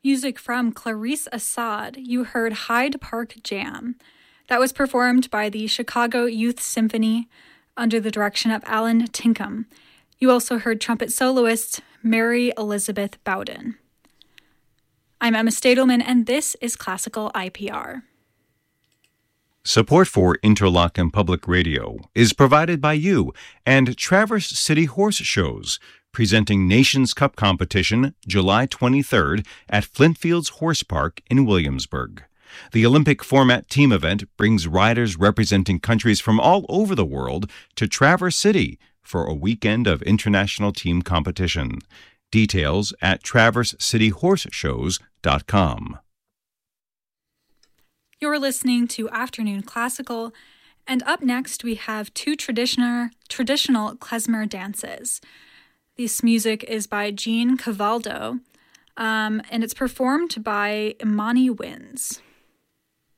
music from Clarice Assad, you heard Hyde Park Jam. That was performed by the Chicago Youth Symphony under the direction of Alan Tinkham. You also heard trumpet soloist Mary Elizabeth Bowden. I'm Emma Stadelman, and this is Classical IPR. Support for Interlochen Public Radio is provided by you and Traverse City Horse Shows, presenting Nations Cup competition July 23rd at Flintfields Horse Park in Williamsburg. The Olympic format team event brings riders representing countries from all over the world to Traverse City for a weekend of international team competition. Details at traversecityhorseshows.com. You're listening to Afternoon Classical, and up next we have two traditional klezmer dances. This music is by Jean Cavaldo, and it's performed by Imani Winds.